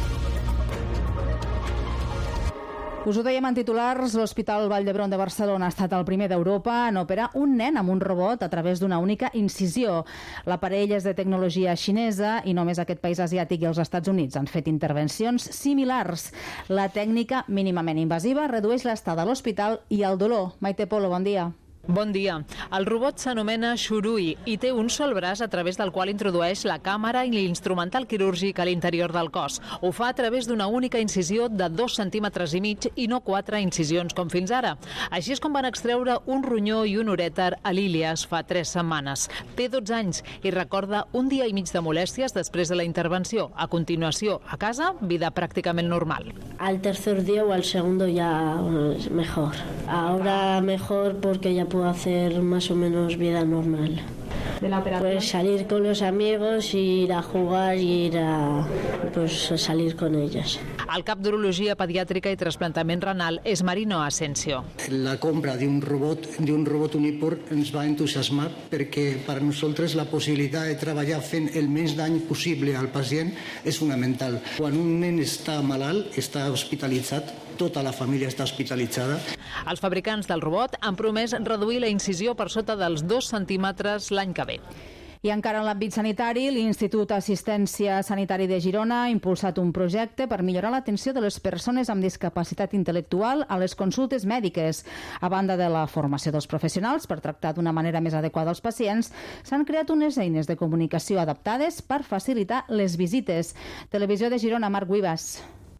Us ho dèiem en titulars, l'Hospital Vall d'Hebron de Barcelona ha estat el primer d'Europa en operar un nen amb un robot a través d'una única incisió. L'aparell és de tecnologia xinesa i només aquest país asiàtic i els Estats Units han fet intervencions similars. La tècnica mínimament invasiva redueix l'estada a l'hospital i el dolor. Maite Polo, bon dia. Bon dia. El robot s'anomena Shurui i té un sol braç a través del qual introdueix la càmera i l'instrumental quirúrgic a l'interior del cos. Ho fa a través d'una única incisió de 2,5 centímetres i no 4 incisions com fins ara. Així és com van extreure un ronyó i un urèter a l'Ílias fa 3 setmanes. Té 12 anys i recorda un dia i mig de molèsties després de la intervenció. A continuació, a casa, vida pràcticament normal. Al tercer día o al segundo ya mejor. Ahora mejor porque ya puedo hacer más o menos vida normal. ¿De la operación? Pues salir con los amigos, ir a jugar y ir a salir con ellos. El cap d'Urologia Pediàtrica i Trasplantament Renal és Marino Asensio. La compra d'un robot Unipor ens va entusiasmar perquè per a nosaltres la possibilitat de treballar fent el menys dany possible al pacient és fonamental. Quan un nen està malalt, està hospitalitzat, tota la família està hospitalitzada. Els fabricants del robot han promès reduir la incisió per sota dels 2 centímetres l'any que ve. I encara en l'àmbit sanitari, l'Institut d'Assistència Sanitari de Girona ha impulsat un projecte per millorar l'atenció de les persones amb discapacitat intel·lectual a les consultes mèdiques. A banda de la formació dels professionals per tractar d'una manera més adequada els pacients, s'han creat unes eines de comunicació adaptades per facilitar les visites. Televisió de Girona, Marc Guibas.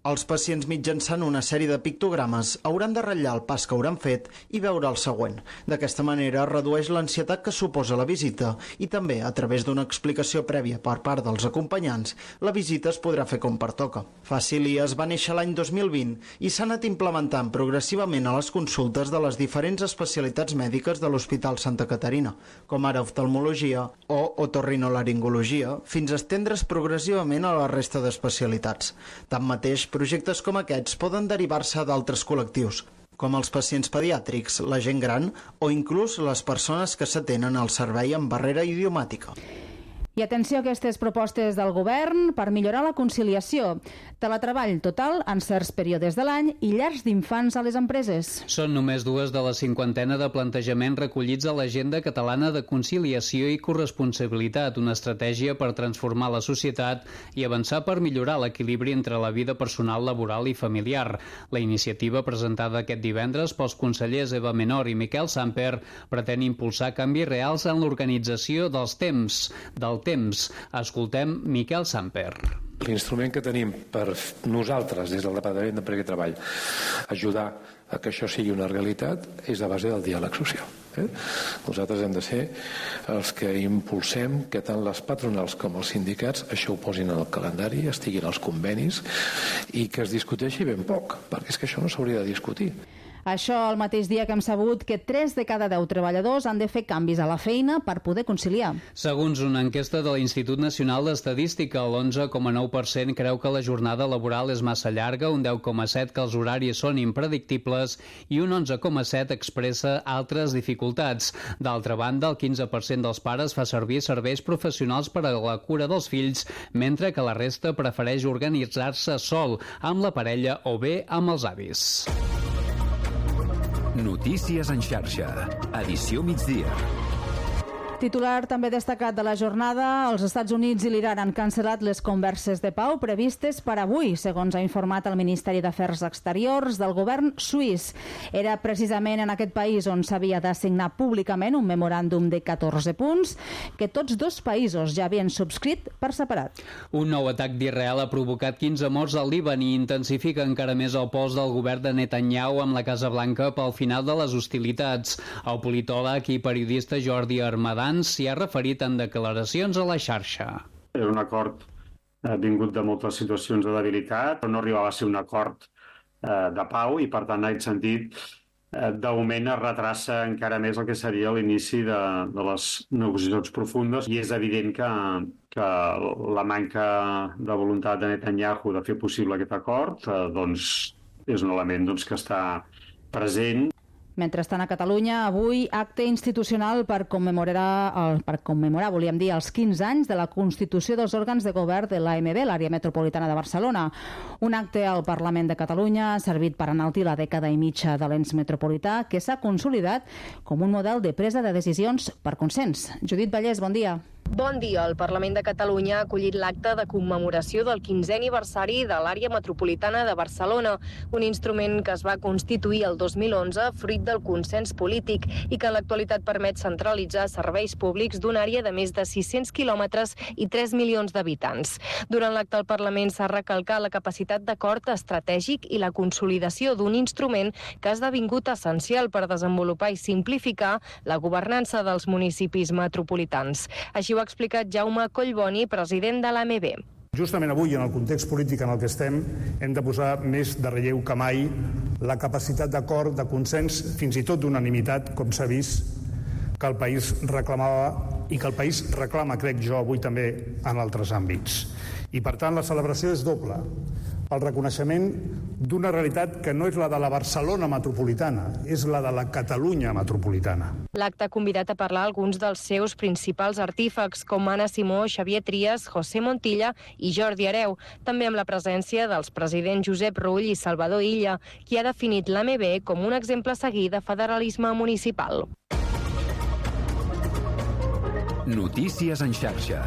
Els pacients mitjançant una sèrie de pictogrames hauran de ratllar el pas que hauran fet i veure el següent. D'aquesta manera redueix l'ansietat que suposa la visita i també, a través d'una explicació prèvia per part dels acompanyants, la visita es podrà fer com pertoca. Facilies va néixer l'any 2020 i s'ha anat implementant progressivament a les consultes de les diferents especialitats mèdiques de l'Hospital Santa Caterina, com ara oftalmologia o otorrinolaringologia, fins a estendre's progressivament a la resta d'especialitats. Tanmateix, projectes com aquests poden derivar-se d'altres col·lectius, com els pacients pediàtrics, la gent gran o inclús les persones que s'atenen al servei amb barrera idiomàtica. I atenció a aquestes propostes del govern per millorar la conciliació. Teletreball total en certs períodes de l'any i llars d'infants a les empreses. Són només 2 de la 50 de plantejaments recollits a l'Agenda Catalana de Conciliació i Corresponsabilitat, una estratègia per transformar la societat i avançar per millorar l'equilibri entre la vida personal, laboral i familiar. La iniciativa presentada aquest divendres pels consellers Eva Menor i Miquel Samper pretén impulsar canvis reals en l'organització del temps. Escoltem Miquel Samper. L'instrument que tenim per nosaltres, des del Departament d'Empresa i Treball, ajudar a que això sigui una realitat és a base del diàleg social. Nosaltres hem de ser els que impulsem que tant les patronals com els sindicats això ho posin en el calendari, estiguin als convenis i que es discuteixi ben poc, perquè és que això no s'hauria de discutir. Això el mateix dia que hem sabut que 3 de cada 10 treballadors han de fer canvis a la feina per poder conciliar. Segons una enquesta de l'Institut Nacional d'Estadística, el 11,9% creu que la jornada laboral és massa llarga, un 10,7% que els horaris són impredictibles i un 11,7% expressa altres dificultats. D'altra banda, el 15% dels pares fa servir serveis professionals per a la cura dels fills, mentre que la resta prefereix organitzar-se sol, amb la parella o bé amb els avis. Notícies en xarxa. Edició migdia. Titular també destacat de la jornada, els Estats Units i l'Iran han cancel·lat les converses de pau previstes per avui, segons ha informat el Ministeri d'Afers Exteriors del govern suís. Era precisament en aquest país on s'havia de signar públicament un memoràndum de 14 punts que tots 2 països ja havien subscrit per separat. Un nou atac d'Israel ha provocat 15 morts al Líban i intensifica encara més el pols del govern de Netanyahu amb la Casa Blanca pel final de les hostilitats. El politòleg i periodista Jordi Armadan s'hi ha referit en declaracions a la xarxa. És un acord vingut de moltes situacions de debilitat, però no arribava a ser un acord de pau i, per tant, en aquest sentit, de moment es retrassa encara més el que seria l'inici de les negociacions profundes i és evident que la manca de voluntat de Netanyahu de fer possible aquest acord doncs és un element que està present. Mentrestant, a Catalunya, avui acte institucional per commemorar, volíem dir, els 15 anys de la constitució dels òrgans de govern de l'AMB, l'àrea metropolitana de Barcelona. Un acte al Parlament de Catalunya ha servit per enaltir la dècada i mitja de l'ens metropolità que s'ha consolidat com un model de presa de decisions per consens. Judit Vallès, bon dia. Bon dia. El Parlament de Catalunya ha acollit l'acte de commemoració del 15è aniversari de l'àrea metropolitana de Barcelona, un instrument que es va constituir el 2011 fruit del consens polític i que en l'actualitat permet centralitzar serveis públics d'una àrea de més de 600 quilòmetres i 3 milions d'habitants. Durant l'acte al Parlament s'ha recalcat la capacitat d'acord estratègic i la consolidació d'un instrument que ha esdevingut essencial per desenvolupar i simplificar la governança dels municipis metropolitans. Així ho ha explicat Jaume Collboni, president de l'AMB. Justament avui, en el context polític en el que estem, hem de posar més de relleu que mai la capacitat d'acord, de consens, fins i tot d'unanimitat, com s'ha vist, que el país reclamava i que el país reclama, crec jo, avui també en altres àmbits. I, per tant, la celebració és doble. El reconeixement d'una realitat que no és la de la Barcelona metropolitana, és la de la Catalunya metropolitana. L'acte ha convidat a parlar alguns dels seus principals artífecs, com Anna Simó, Xavier Trias, José Montilla i Jordi Hereu, també amb la presència dels presidents Josep Rull i Salvador Illa, qui ha definit l'AMB com un exemple a seguir de federalisme municipal. Notícies en xarxa.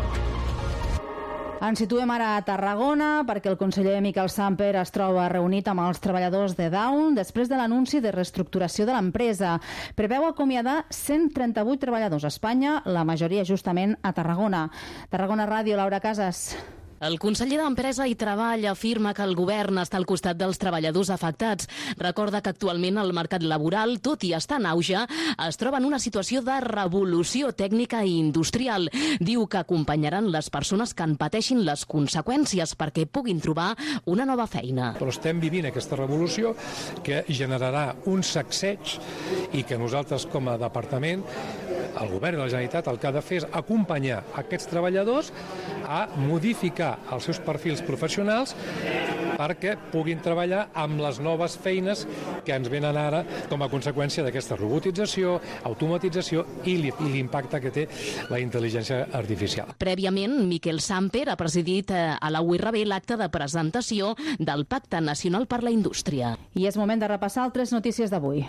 Ens situem ara a Tarragona perquè el conseller Miquel Samper es troba reunit amb els treballadors de Dawn després de l'anunci de reestructuració de l'empresa. Preveu acomiadar 138 treballadors a Espanya, la majoria justament a Tarragona. Tarragona Ràdio, Laura Casas. El conseller d'Empresa i Treball afirma que el govern està al costat dels treballadors afectats. Recorda que actualment el mercat laboral, tot i estar en auge, es troba en una situació de revolució tècnica i industrial. Diu que acompanyaran les persones que en pateixin les conseqüències perquè puguin trobar una nova feina. Però estem vivint aquesta revolució que generarà un sacseig i que nosaltres com a departament, el govern de la Generalitat, el que ha de fer és acompanyar aquests treballadors a modificar els seus perfils professionals perquè puguin treballar amb les noves feines que ens venen ara com a conseqüència d'aquesta robotització, automatització i l'impacte que té la intel·ligència artificial. Prèviament, Miquel Samper ha presidit a la URB l'acte de presentació del Pacte Nacional per la Indústria. I és moment de repassar altres notícies d'avui.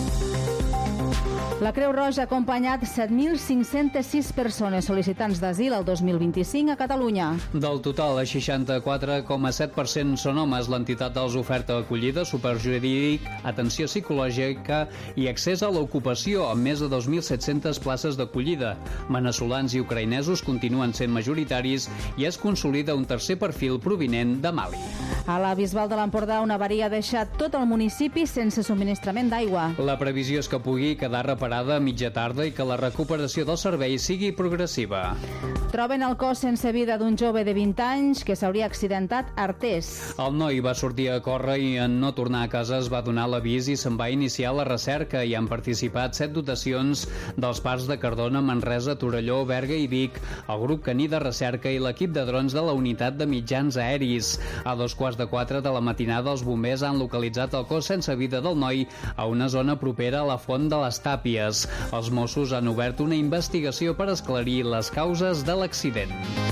La Creu Roja ha acompanyat 7.506 persones sol·licitants d'asil el 2025 a Catalunya. Del total, el 64,7% són homes. L'entitat els oferta acollida, suport jurídic, atenció psicològica i accés a l'ocupació, amb més de 2.700 places d'acollida. Veneçolans i ucraïnesos continuen sent majoritaris i es consolida un tercer perfil provinent de Mali. A la Bisbal de l'Empordà, una avaria ha deixat tot el municipi sense subministrament d'aigua. La previsió és que pugui quedar reparada a mitja tarda i que la recuperació del servei sigui progressiva. Troben el cos sense vida d'un jove de 20 anys que s'hauria accidentat a Artés. El noi va sortir a córrer i en no tornar a casa es va donar l'avís i se'n va iniciar la recerca. Hi han participat 7 dotacions dels parcs de Cardona, Manresa, Torelló, Berga i Vic, el grup caní de recerca i l'equip de drons de la unitat de mitjans aeris. A 3:45 de la matinada, els bombers han localitzat el cos sense vida del noi a una zona propera a la Font de les Tàpies. Els Mossos han obert una investigació per esclarir les causes de l'accident.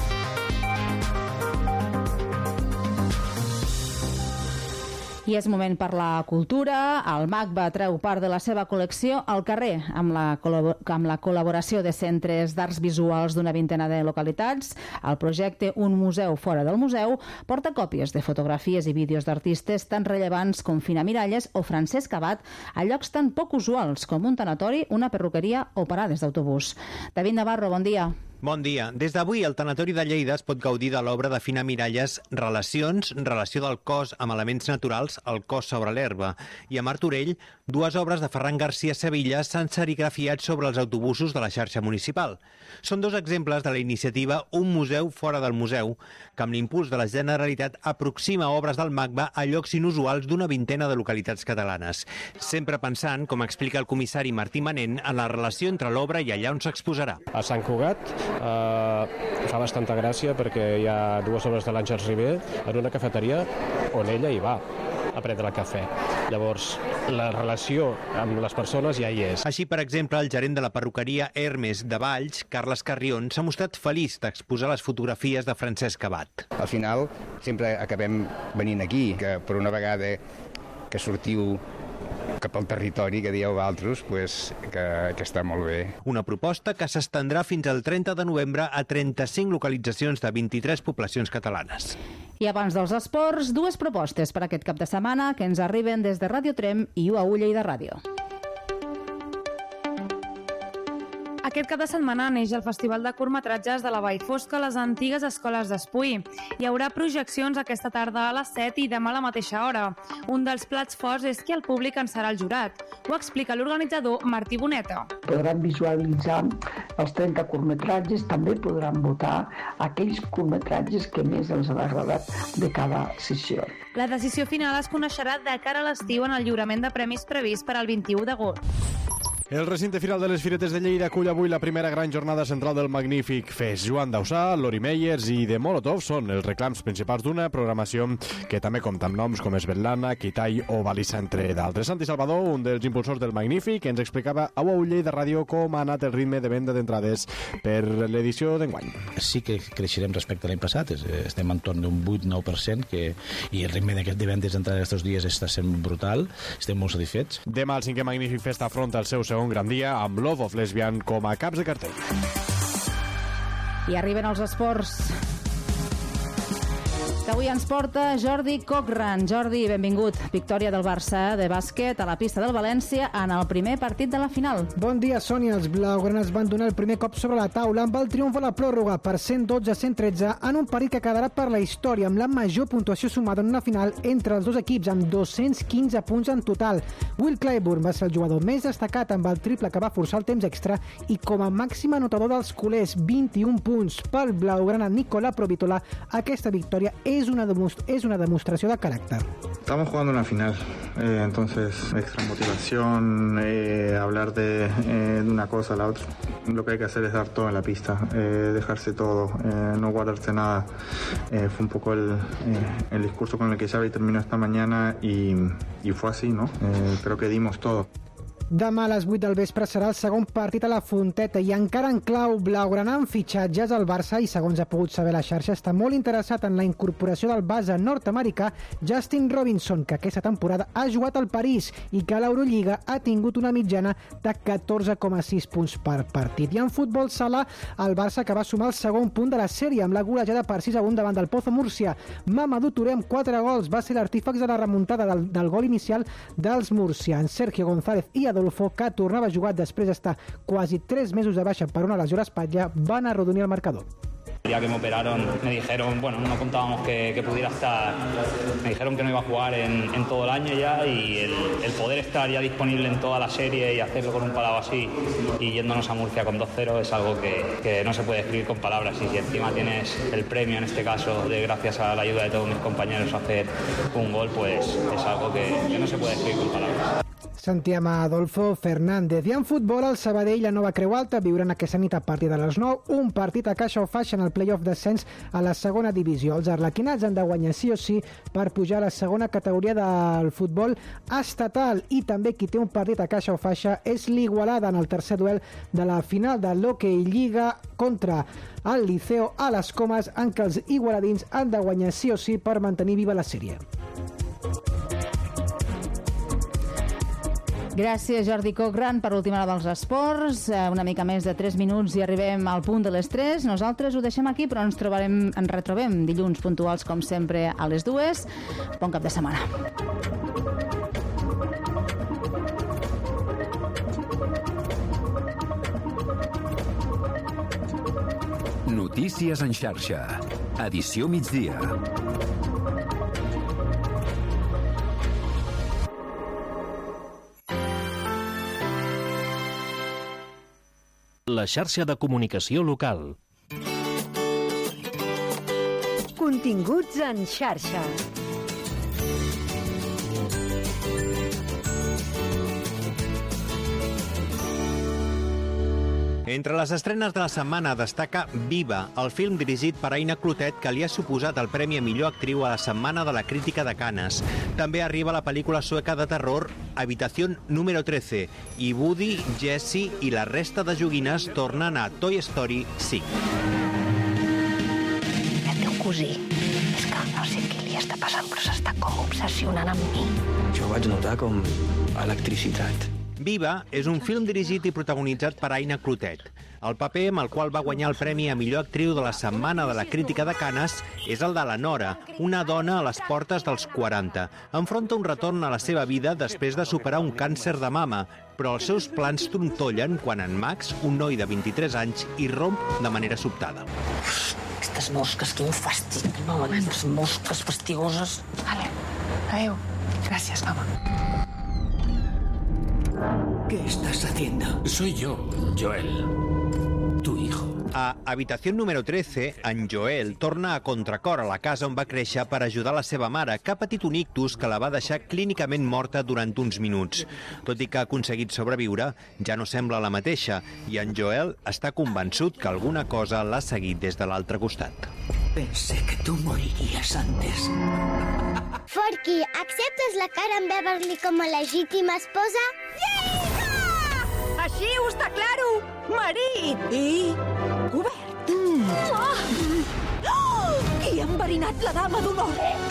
I és moment per la cultura. El MACBA treu part de la seva col·lecció al carrer amb la col·laboració de centres d'arts visuals d'una vintena de localitats. El projecte Un museu fora del museu porta còpies de fotografies i vídeos d'artistes tan rellevants com Fina Miralles o Francesc Abad a llocs tan poc usuals com un tanatori, una perruqueria o parades d'autobús. David Navarro, bon dia. Bon dia. Des d'avui, el Tanatori de Lleida es pot gaudir de l'obra de Fina Miralles Relacions, relació del cos amb elements naturals, el cos sobre l'herba. I a Martorell, 2 obres de Ferran García Sevilla s'han serigrafiat sobre els autobusos de la xarxa municipal. Són 2 exemples de la iniciativa Un museu fora del museu, que amb l'impuls de la Generalitat aproxima obres del MACBA a llocs inusuals d'una vintena de localitats catalanes. Sempre pensant, com explica el comissari Martí Manent, en la relació entre l'obra i allà on s'exposarà. A Sant Cugat fa bastanta gràcia perquè hi ha 2 obres de l'Àngels Ribé en una cafeteria on ella hi va a prendre el cafè. Llavors, la relació amb les persones ja hi és. Així, per exemple, el gerent de la perruqueria Hermes de Valls, Carles Carrion, s'ha mostrat feliç d'exposar les fotografies de Francesc Abad. Al final, sempre acabem venint aquí, que per una vegada que sortiu cap al territori que dieu altres, pues, que està molt bé. Una proposta que s'estendrà fins al 30 de novembre a 35 localitzacions de 23 poblacions catalanes. I abans dels esports, 2 propostes per aquest cap de setmana que ens arriben des de Ràdio Trem i UAU Lleida Ràdio. Aquest cap de setmana neix el Festival de Curtmetratges de la Vall Fosca a les antigues escoles d'Espui. Hi haurà projeccions aquesta tarda a les 7 i demà a la mateixa hora. Un dels plats forts és que el públic en serà el jurat. Ho explica l'organitzador Martí Boneta. Podran visualitzar els 30 curtmetratges, també podran votar aquells curtmetratges que més els han agradat de cada sessió. La decisió final es coneixerà de cara a l'estiu en el lliurament de premis previst per al 21 d'agost. El recinte firal de les Firetes de Lleida acull avui la primera gran jornada central del Magnífic Fest. Joan Dausà, Lori Meyers i The Molotov són els reclams principals d'una programació que també compta amb noms com Svetlana, Kitai o Balissa, entre d'altres. Santi Salvador, un dels impulsors del Magnífic, ens explicava a UAU Lleida Ràdio com ha anat el ritme de venda d'entrades per l'edició d'enguany. Sí que creixerem respecte a l'any passat, estem entorn d'un 8-9%, i el ritme de vendes d'entrades aquests dies està sent brutal, estem molt satisfets. Demà el 5è Magnífic Fest afronta el seu segon gran dia amb Love of Lesbian com a caps de cartell. I arriben els esports. que avui ens porta Jordi Cochran. Jordi, benvingut. Victòria del Barça de bàsquet a la pista del València en el primer partit de la final. Bon dia, Sònia. Els blaugranes van donar el primer cop sobre la taula amb el triomf a la pròrroga per 112-113 en un partit que quedarà per la història amb la major puntuació sumada en una final entre els dos equips, amb 215 punts en total. Will Clyburn va ser el jugador més destacat amb el triple que va forçar el temps extra i com a màxim anotador dels culers, 21 punts. Pel blaugrana Nikola Provitola, aquesta victòria es una demostración de carácter. Estamos jugando una final, entonces extra motivación, hablar de una cosa a la otra. Lo que hay que hacer es dar todo en la pista, dejarse todo, no guardarse nada. Fue un poco el discurso con el que Xavi terminó esta mañana y fue así, ¿no? Creo que dimos todo. Demà a les 8 del vespre serà el segon partit a la Fonteta i encara en clau blaugrana amb fitxatges al Barça i, segons ha pogut saber la xarxa, està molt interessat en la incorporació del base nord-americà Justin Robinson, que aquesta temporada ha jugat al París i que a l'Eurolliga ha tingut una mitjana de 14,6 punts per partit. I en futbol sala, el Barça que va sumar el segon punt de la sèrie amb la golejada per 6-1 davant del Pozo Múrcia. Mamadou Touré amb 4 gols va ser l'artífex de la remuntada del gol inicial dels murcians. Sergio González i Adolfo, que tornava a jugar després d'estar quasi 3 mesos de baixa per una lesió a l'espatlla, van arrodonir el marcador. El día que me operaron me dijeron, bueno, no contábamos que pudiera estar, me dijeron que no iba a jugar en todo el año ya y el poder estar ya disponible en toda la serie y hacerlo con un parado así y yéndonos a Murcia con 2-0 es algo que no se puede escribir con palabras y si encima tienes el premio en este caso de gracias a la ayuda de todos mis compañeros hacer un gol, pues es algo que no se puede escribir con palabras. Sentíem a Adolfo Fernández. I en futbol, el Sabadell, la nova Creu Alta, viuran aquesta nit a partir de les 9 un partit a caixa o faixa en el play-off d'ascens a la segona divisió. Els arlequinats han de guanyar sí o sí per pujar a la segona categoria del futbol estatal i també qui té un partit a caixa o faixa és l'Igualada en el tercer duel de la final de l'Hockey Lliga contra el Liceo a les Comes, en què els igualadins han de guanyar sí o sí per mantenir viva la sèrie. Gràcies, Jordi Cochran, per l'última hora dels esports. Una mica més de 3 minuts i arribem al punt de les 3. Nosaltres ho deixem aquí, però ens retrobem dilluns puntuals, com sempre, a les 2. Bon cap de setmana. Notícies en xarxa. Edició migdia. La xarxa de comunicació local. Continguts en xarxa. Entre les estrenes de la setmana destaca Viva, el film dirigit per Aina Clotet que li ha suposat el Premi a Millor Actriu a la Setmana de la Crítica de Canes. També arriba la pel·lícula sueca de terror Habitación número 13 i Woody, Jessie i la resta de joguines tornen a Toy Story 5. El teu cosí és que no sé què li està passant, però s'està com obsessionant amb mi. Jo vaig notar com electricitat. Viva és un film dirigit i protagonitzat per Aina Clotet. El paper amb el qual va guanyar el Premi a Millor Actriu de la Setmana de la Crítica de Canes és el de la Nora, una dona a les portes dels 40. Enfronta un retorn a la seva vida després de superar un càncer de mama, però els seus plans trontollen quan en Max, un noi de 23 anys, irromp de manera sobtada. Aquestes mosques, quin fàstic. No, aquestes mosques fastigoses. Vale, adeu. Gràcies, mama. ¿Qué estás haciendo? Soy yo, Joel, tu hijo. A Habitación número 13, en Joel torna a contracor a la casa on va créixer per ajudar la seva mare, que ha patit un ictus que la va deixar clínicament morta durant uns minuts. Tot i que ha aconseguit sobreviure, ja no sembla la mateixa, i en Joel està convençut que alguna cosa l'ha seguit des de l'altre costat. Pensé que tú morirías antes. Forky, acceptes la Karen Beverly com a legítima esposa? Així ho està claro! Marit! I cobert. Qui ha enverinat la dama d'honor?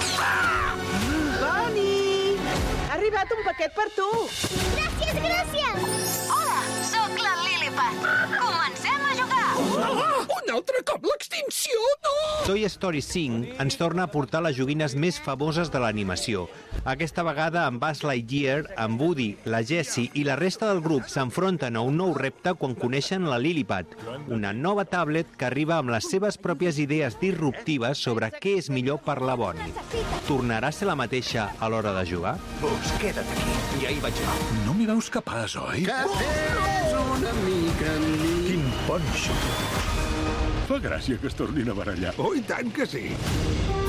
Bonnie! Ha arribat un paquet per tu! Gràcies, gràcies! Hola, sóc la Liliput. Comencem a jugar! Una altre cop l'extinció, no! Toy Story 5 ens torna a portar les joguines més famoses de l'animació. Aquesta vegada amb Buzz Lightyear, amb Woody, la Jessie i la resta del grup s'enfronten a un nou repte quan coneixen la Lilipad, una nova tablet que arriba amb les seves pròpies idees disruptives sobre què és millor per la Bonnie. Tornarà a ser la mateixa a l'hora de jugar? Pues queda't aquí, ja hi vaig jo. No m'hi veus capaç, oi? Que tens una mica en mi. Quin ponxo. Fa gràcia que es tornin a barallar. Oh, i tant que sí.